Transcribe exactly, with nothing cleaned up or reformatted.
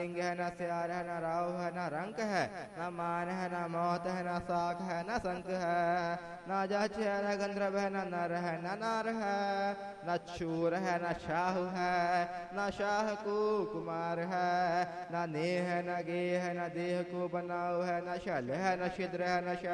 सिंह है, न सियार है, न राव है, न रंक है, न मान है, न मौत है, न साख है, न संक है, न जच है, न गंधर्व है, न नर है, न नार है, न शूर है, न शाहु है, न शाह को कुमार है, न नेह है, न गेह है, न देह को बनाओ है, न शल है, न छिद्र है, न शल